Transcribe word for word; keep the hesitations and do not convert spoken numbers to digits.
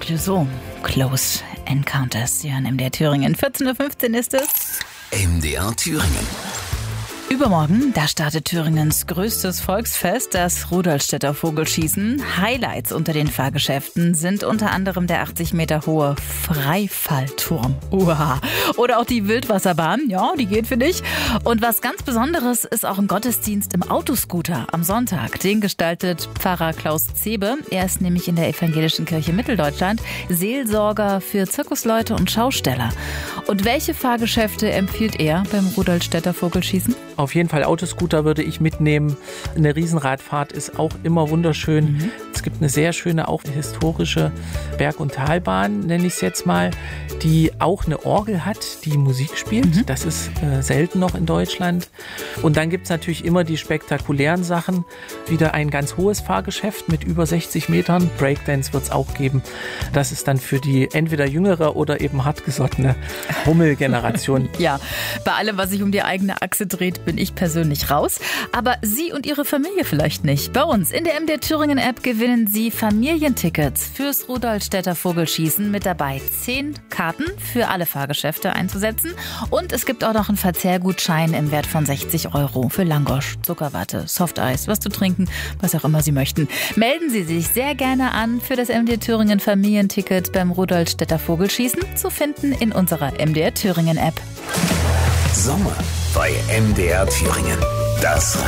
Clouseau, Close Encounters. Sie hören M D R Thüringen. vierzehn Uhr fünfzehn ist es. M D R Thüringen. Übermorgen, da startet Thüringens größtes Volksfest, das Rudolstädter Vogelschießen. Highlights unter den Fahrgeschäften sind unter anderem der achtzig Meter hohe Freifallturm. Uha. Oder auch die Wildwasserbahn. Ja, die geht für dich. Und was ganz Besonderes ist auch ein Gottesdienst im Autoscooter am Sonntag. Den gestaltet Pfarrer Klaus Zebe. Er ist nämlich in der Evangelischen Kirche Mitteldeutschland Seelsorger für Zirkusleute und Schausteller. Und welche Fahrgeschäfte empfiehlt er beim Rudolstädter Vogelschießen? Auf jeden Fall Autoscooter würde ich mitnehmen. Eine Riesenradfahrt ist auch immer wunderschön. Mhm. Es gibt eine sehr schöne, auch historische Berg- und Talbahn, nenne ich es jetzt mal, die auch eine Orgel hat, die Musik spielt. Mhm. Das ist äh, selten noch in Deutschland. Und dann gibt es natürlich immer die spektakulären Sachen. Wieder ein ganz hohes Fahrgeschäft mit über sechzig Metern. Breakdance wird es auch geben. Das ist dann für die entweder jüngere oder eben hartgesottene Hummelgeneration. Ja, bei allem, was sich um die eigene Achse dreht, bin ich persönlich raus. Aber Sie und Ihre Familie vielleicht nicht. Bei uns in der M D R Thüringen App gewinnen Sie Familientickets fürs Rudolstädter Vogelschießen. Mit dabei zehn Karten für alle Fahrgeschäfte einzusetzen. Und es gibt auch noch einen Verzehrgutschein im Wert von sechzig Euro für Langosch, Zuckerwatte, Softeis, was zu trinken, was auch immer Sie möchten. Melden Sie sich sehr gerne an für das M D R Thüringen Familienticket beim Rudolstädter Vogelschießen, zu finden in unserer M D R Thüringen App. Sommer bei M D R Thüringen. Das